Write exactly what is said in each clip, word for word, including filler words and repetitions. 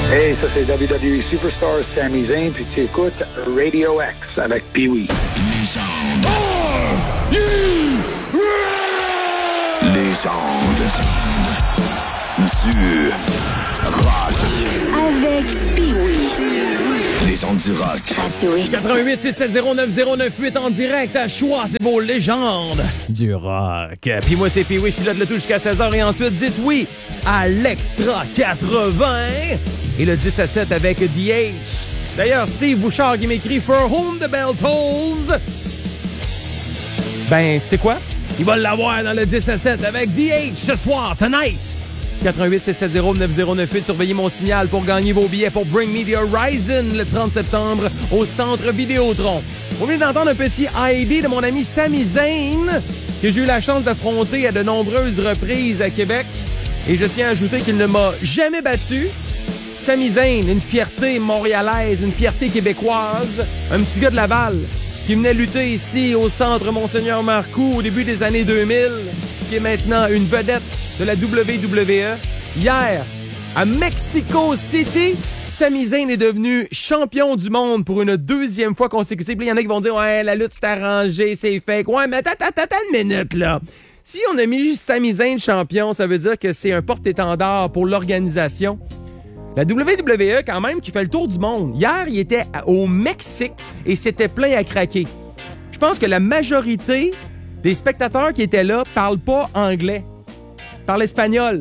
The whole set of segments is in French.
Hey, ça c'est W W E Superstar Sami Zayn, puis tu écoutes Radio X avec Pee-Wee. Légende. Oh, yeah. Légende. Du rock. Avec Pee-Wee. Légende du rock. Radio X. quatre-vingt-huit six sept zéro neuf zéro neuf huit en direct à choix, c'est vos légendes du rock. Puis moi, c'est Pee-Wee, je pilote le tout jusqu'à seize heures et ensuite, dites oui à l'Extra quatre-vingts et le dix à sept avec D H. D'ailleurs, Steve Bouchard qui m'écrit « For whom the bell tolls ». Ben, tu sais quoi? Il va l'avoir dans le dix à sept avec D H ce soir, tonight. quatre-vingt-huit six sept zéro neuf zéro neuf huit, surveillez mon signal pour gagner vos billets pour Bring Me the Horizon le trente septembre au Centre Vidéotron. On vient d'entendre un petit I D de mon ami Sami Zayn, que j'ai eu la chance d'affronter à de nombreuses reprises à Québec. Et je tiens à ajouter qu'il ne m'a jamais battu. Sami Zayn, une fierté montréalaise, une fierté québécoise, un petit gars de Laval qui venait lutter ici au Centre Monseigneur Marcoux au début des années deux mille, qui est maintenant une vedette de la W W E. Hier, à Mexico City, Sami Zayn est devenu champion du monde pour une deuxième fois consécutive. Il y en a qui vont dire « Ouais, la lutte s'est arrangée, c'est fake. » Ouais, mais attends, attends, attends une minute, là. Si on a mis Sami Zayn champion, ça veut dire que c'est un porte-étendard pour l'organisation. La W W E, quand même, qui fait le tour du monde. Hier, il était au Mexique et c'était plein à craquer. Je pense que la majorité des spectateurs qui étaient là parlent pas anglais, parlent espagnol.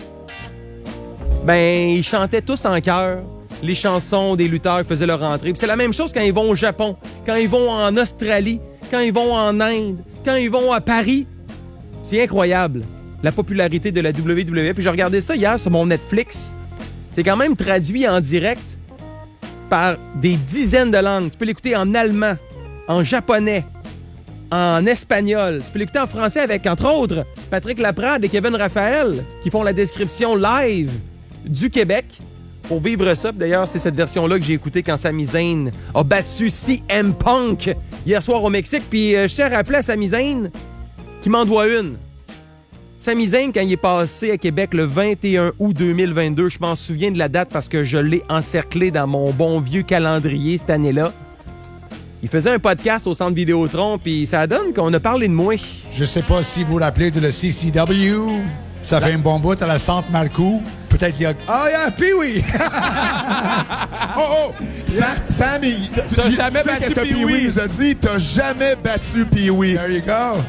Ben, ils chantaient tous en chœur les chansons des lutteurs qui faisaient leur entrée. Puis c'est la même chose quand ils vont au Japon, quand ils vont en Australie, quand ils vont en Inde, quand ils vont à Paris. C'est incroyable, la popularité de la W W E. Puis j'ai regardé ça hier sur mon Netflix. C'est quand même traduit en direct par des dizaines de langues. Tu peux l'écouter en allemand, en japonais, en espagnol. Tu peux l'écouter en français avec, entre autres, Patrick Laprade et Kevin Raphaël qui font la description live du Québec pour vivre ça. D'ailleurs, c'est cette version-là que j'ai écoutée quand Sami Zayn a battu C M Punk hier soir au Mexique. Puis euh, je tiens à rappeler à Sami Zayn qui m'en doit une. Sami Zayn, quand il est passé à Québec le vingt et un août deux mille vingt-deux, je m'en souviens de la date parce que je l'ai encerclé dans mon bon vieux calendrier cette année-là. Il faisait un podcast au Centre Vidéotron, puis ça donne qu'on a parlé de moi. Je sais pas si vous vous rappelez de le C C W. Ça la... fait un bon bout à la Centre Marcoux. Peut-être il y a... Ah, oh, yeah, Pee-Wee! oh, oh! Sa- Sami, t'as jamais battu Pee-Wee. Pee-Wee nous a dit, t'as jamais battu Pee-Wee. There you go.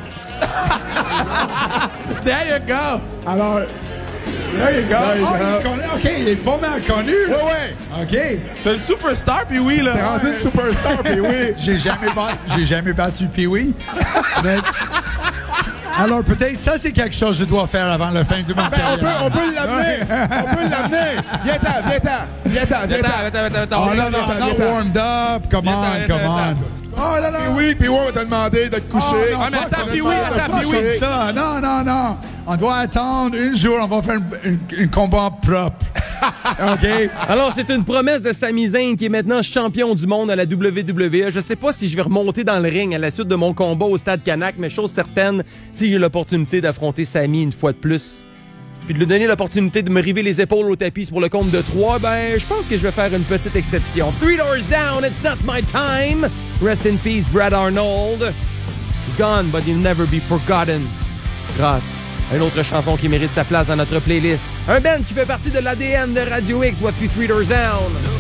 There you go. Alors, there you go. There you oh, go. il est connu. OK, il est pas mal connu. Oui, oui. OK. C'est le superstar, Pee-Wee, là. C'est rendu une superstar, Pee-Wee. J'ai jamais, bat... J'ai jamais battu Pee-Wee. Mais... Alors, peut-être, ça, c'est quelque chose que je dois faire avant la fin de mon ben, carrière. on peut, on peut l'amener. On peut l'amener. Viens-t'en, viens-t'en. Viens-t'en, viens-t'en. Viens-t'en, Oh, non, non, non, warmed up. Come on, come on. Oh là là! Pee-Wee, Pee-Wee, on va te demander de te coucher. Oh, non, ah, mais pas attends, comme Pee-Wee, ça, attends, pas Pee-Wee. comme ça. Non, non, non. On doit attendre une jour. On va faire un combat propre. OK? Alors, c'est une promesse de Sami Zayn qui est maintenant champion du monde à la W W E. Je sais pas si je vais remonter dans le ring à la suite de mon combat au Stade Canac, mais chose certaine, si j'ai l'opportunité d'affronter Sami une fois de plus, puis de lui donner l'opportunité de me river les épaules au tapis pour le compte de trois, ben, je pense que je vais faire une petite exception. Three doors down, it's not my time. Rest in peace, Brad Arnold. He's gone, but he'll never be forgotten. Grâce à une autre chanson qui mérite sa place dans notre playlist. Un band qui fait partie de l'A D N de Radio X, voici Three Doors Down.